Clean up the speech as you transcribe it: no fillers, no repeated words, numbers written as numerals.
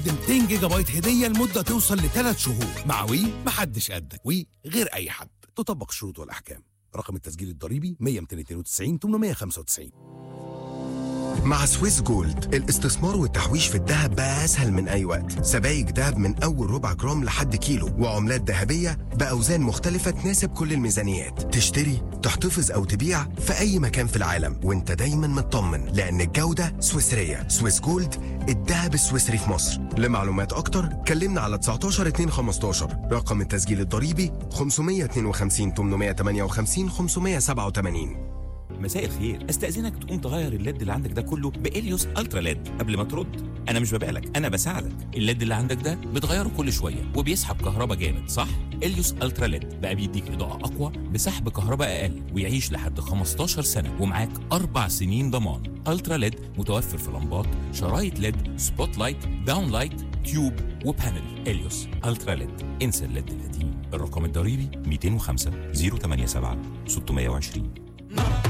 ده 200 جيجا بايت هدية لمدة توصل ل3 شهور. مع وي محدش قدك. وي غير أي حد. تطبق الشروط والأحكام. رقم التسجيل الضريبي 100 292 895. مع سويس جولد الاستثمار والتحويش في الذهب بقى أسهل من أي وقت. سبائك ذهب من أول ربع جرام لحد كيلو، وعملات ذهبية بأوزان مختلفة تناسب كل الميزانيات. تشتري، تحتفظ أو تبيع في أي مكان في العالم وانت دايما مطمن، لأن الجودة سويسرية. سويس جولد، الذهب السويسري في مصر. لمعلومات أكتر كلمنا على 19 2 15. رقم التسجيل الضريبي 552 858 587. مساء الخير، استأذنك تقوم تغير الليد اللي عندك ده كله بإليوس الترا ليد قبل ما ترد. انا مش ببالك، انا بساعدك. الليد اللي عندك ده بتغيره كل شويه وبيسحب كهرباء جامد، صح؟ إليوس الترا ليد بقى بيديك اضاءه اقوى بسحب كهرباء اقل ويعيش لحد 15 سنه ومعاك 4 سنين ضمان. الترا ليد متوفر في لمبات، شرايط ليد، سبوت لايت، داون لايت، تيوب وبانل. إليوس الترا ليد. انسى الليد القديم. الرقم الضريبي 205 087 620.